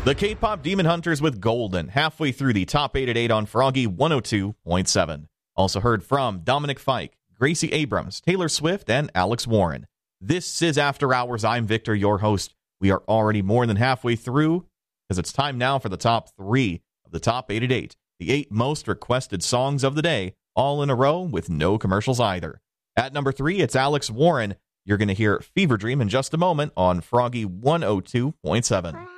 The K-pop Demon Hunters with Golden, halfway through the top 8 at 8 on Froggy 102.7. Also heard from Dominic Fike, Gracie Abrams, Taylor Swift, and Alex Warren. This is After Hours. I'm Victor, your host. We are already more than halfway through, because it's time now for the top 3 of the top 8 at 8. The 8 most requested songs of the day, all in a row with no commercials either. At number 3, it's Alex Warren. You're going to hear Fever Dream in just a moment on Froggy 102.7.